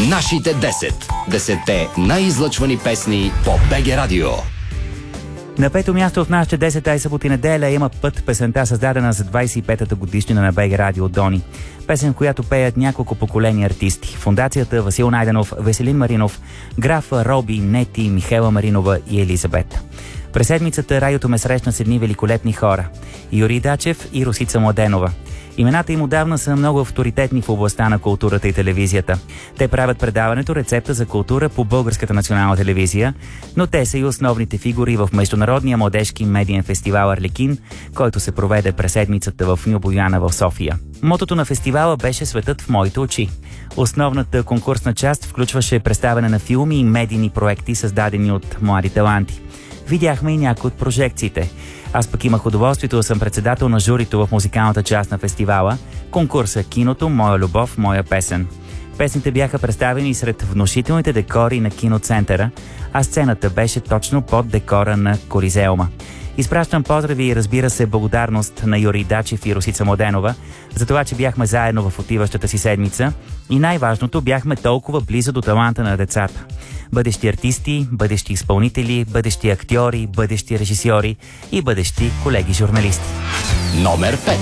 Нашите 10. 10-те най-излъчвани песни по БГ Радио. На пето място в нашите 10 тази събота и неделя има Път, песента, създадена за 25-та годишнина на БГ Радио Дони. Песен, в която пеят няколко поколения артисти. Фондацията, Васил Найденов, Веселин Маринов, графа, Роби, Нети, Михела Маринова и Елизабет. През седмицата радиото ме срещна с едни великолепни хора. Юрий Дачев и Росица Младенова. Имената им отдавна са много авторитетни в областта на културата и телевизията. Те правят предаването "Рецепта за култура" по Българската национална телевизия, но те са и основните фигури в Международния младежки медиен фестивал Арлекин, който се проведе през седмицата в Ню Бояна в София. Мотото на фестивала беше "Светът в моите очи". Основната конкурсна част включваше представяне на филми и медийни проекти, създадени от млади таланти. Видяхме и някои от прожекциите. Аз пък имах удоволствието да съм председател на журито в музикалната част на фестивала, конкурса "Киното, моя любов, моя песен". Песните бяха представени сред внушителните декори на киноцентъра, а сцената беше точно под декора на Колизеума. Изпращам поздрави и, разбира се, благодарност на Юрий Дачев и Росица Младенова за това, че бяхме заедно в отиващата си седмица и най-важното, бяхме толкова близо до таланта на децата. Бъдещи артисти, бъдещи изпълнители, бъдещи актьори, бъдещи режисьори и бъдещи колеги журналисти. Номер 5.